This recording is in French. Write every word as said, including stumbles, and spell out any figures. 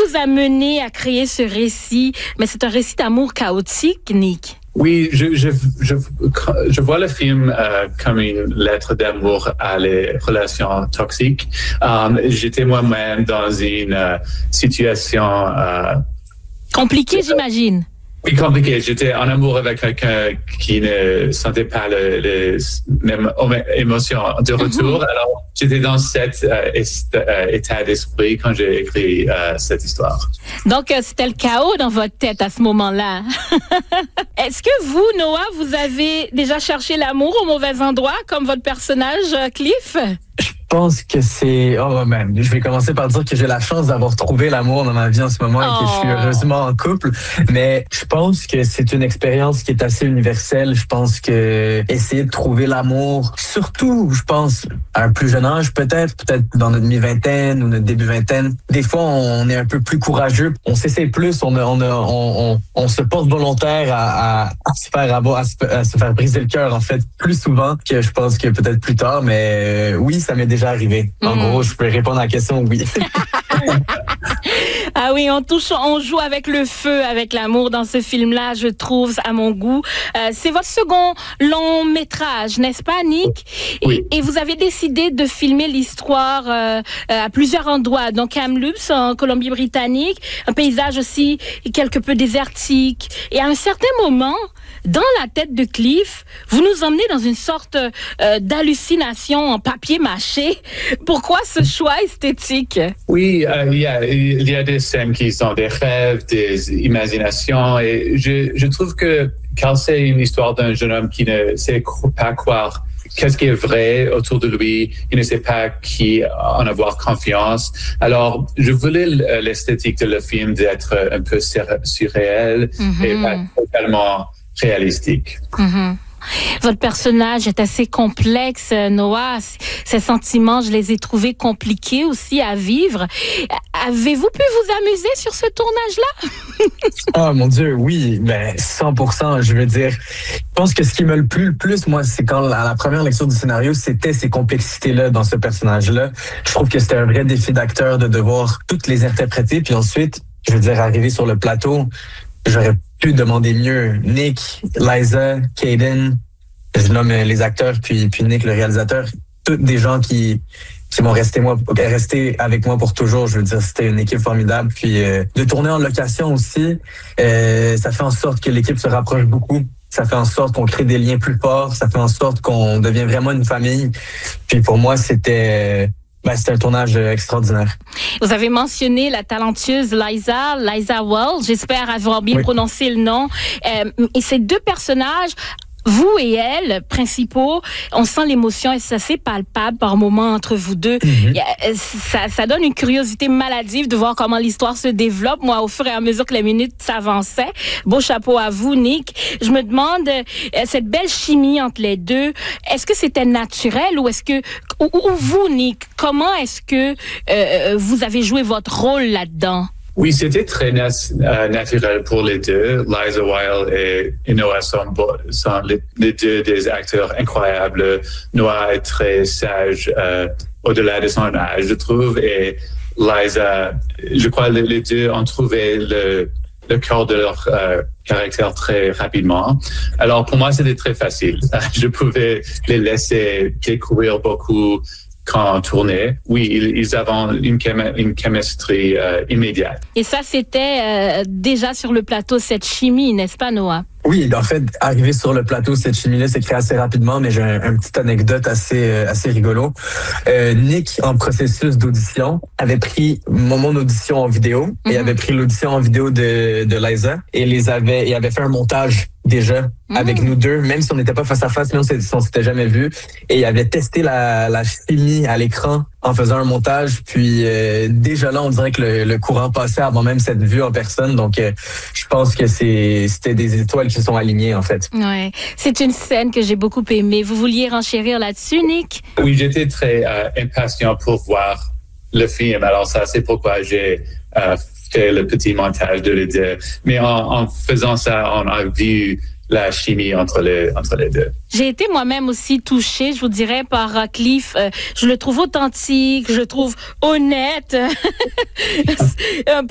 vous a mené à créer ce récit? Mais c'est un récit d'amour chaotique, Nick. Oui, je, je, je, je vois le film euh, comme une lettre d'amour à les relations toxiques. Um, j'étais moi-même dans une euh, situation... Euh, compliquée, j'imagine. Oui, compliqué. J'étais en amour avec quelqu'un qui ne sentait pas le, le même émotion de retour. Mm-hmm. Alors, j'étais dans cet euh, est, euh, état d'esprit quand j'ai écrit euh, cette histoire. Donc, euh, c'était le chaos dans votre tête à ce moment-là. Est-ce que vous, Noah, vous avez déjà cherché l'amour au mauvais endroit, comme votre personnage, euh, Cliff? Je pense que c'est... Oh, man, je vais commencer par dire que j'ai la chance d'avoir trouvé l'amour dans ma vie en ce moment oh. et que je suis heureusement en couple. Mais je pense que c'est une expérience qui est assez universelle. Je pense que essayer de trouver l'amour, surtout, je pense, à un plus jeune âge, peut-être, peut-être dans notre mi-vingtaine ou notre début vingtaine, des fois, on est un peu plus courageux. On s'essaie plus, on, a, on, a, on, on, on se porte volontaire à, à, à se faire avoir, à se, à se faire briser le cœur, en fait, plus souvent que je pense que peut-être plus tard. Mais euh, oui, ça m'est déjà arrivé. En mmh. gros, je peux répondre à la question, oui. Ah oui, on touche, on joue avec le feu, avec l'amour dans ce film-là, je trouve, à mon goût. Euh, c'est votre second long métrage, n'est-ce pas, Nick? Oui. Et, et vous avez décidé de filmer l'histoire euh, à plusieurs endroits, donc Kamloops, en Colombie-Britannique, un paysage aussi quelque peu désertique. Et à un certain moment, dans la tête de Cliff, vous nous emmenez dans une sorte euh, d'hallucination en papier mâché. Pourquoi ce choix esthétique? Oui, euh, il, y a, il y a des scènes qui sont des rêves, des imaginations, et je, je trouve que car c'est une histoire d'un jeune homme qui ne sait pas croire qu'est-ce qui est vrai autour de lui, il ne sait pas qui en avoir confiance. Alors, je voulais l'esthétique de le film d'être un peu surréel mm-hmm. et pas totalement réalistique. Mm-hmm. Votre personnage est assez complexe, Noah. Ces sentiments, je les ai trouvés compliqués aussi à vivre. Avez-vous pu vous amuser sur ce tournage-là? Oh mon Dieu, oui, ben cent pour cent. Je veux dire, je pense que ce qui me le plu le plus, moi, c'est quand à la première lecture du scénario, c'était ces complexités-là dans ce personnage-là. Je trouve que c'était un vrai défi d'acteur de devoir toutes les interpréter. Puis ensuite, je veux dire, arriver sur le plateau, j'aurais pu demander mieux. Nick, Liza, Caden, je nomme les acteurs, puis, puis Nick, le réalisateur, tous des gens qui, qui vont rester, moi, rester avec moi pour toujours. Je veux dire, c'était une équipe formidable. Puis euh, de tourner en location aussi, euh, ça fait en sorte que l'équipe se rapproche beaucoup. Ça fait en sorte qu'on crée des liens plus forts. Ça fait en sorte qu'on devient vraiment une famille. Puis pour moi, c'était... Ben, c'était un tournage extraordinaire. Vous avez mentionné la talentueuse Liza, Liza Wells. J'espère avoir bien oui. prononcé le nom. Euh, et ces deux personnages, vous et elle, principaux, on sent l'émotion et c'est assez palpable par moments entre vous deux. Mm-hmm. Ça, ça donne une curiosité maladive de voir comment l'histoire se développe. Moi, au fur et à mesure que les minutes s'avançaient, beau chapeau à vous, Nick. Je me demande, cette belle chimie entre les deux, est-ce que c'était naturel ou est-ce que, ou, ou vous, Nick, comment est-ce que euh, vous avez joué votre rôle là-dedans? Oui, c'était très nat- euh, naturel pour les deux. Liza Weil et, et Noah sont, sont les, les deux des acteurs incroyables. Noah est très sage euh, au-delà de son âge, je trouve. Et Liza, je crois que les deux ont trouvé le, le cœur de leur euh, caractère très rapidement. Alors, pour moi, c'était très facile. Je pouvais les laisser découvrir beaucoup quand on tournait. Oui, ils, ils avaient une, chem- une chemistry euh, immédiate. Et ça, c'était euh, déjà sur le plateau, cette chimie, n'est-ce pas, Noah? Oui, en fait, arriver sur le plateau, cette chimie-là s'est créée assez rapidement, mais j'ai un, un petite anecdote assez euh, assez rigolo. Euh, Nick, en processus d'audition, avait pris mon, mon audition en vidéo mm-hmm. et avait pris l'audition en vidéo de, de Liza et les avait et avait fait un montage déjà mmh. avec nous deux, même si on n'était pas face à face, même si on s'était jamais vu. Et il avait testé la, la chimie à l'écran en faisant un montage. Puis euh, déjà là, on dirait que le, le courant passait avant même cette vue en personne. Donc, euh, je pense que c'est c'était des étoiles qui se sont alignées, en fait. Ouais, c'est une scène que j'ai beaucoup aimée. Vous vouliez renchérir là-dessus, Nick? Oui, j'étais très euh, impatient pour voir le film. Alors ça, c'est pourquoi j'ai euh, fait le petit montage de les deux. Mais en, en faisant ça, on a vu la chimie entre les, entre les deux. J'ai été moi-même aussi touchée, je vous dirais, par Cliff. Euh, je le trouve authentique, je le trouve honnête. Un